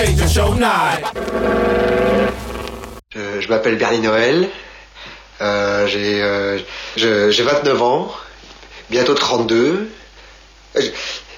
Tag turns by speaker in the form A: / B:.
A: Je m'appelle Bernie Noël, j'ai 29 ans, bientôt 32.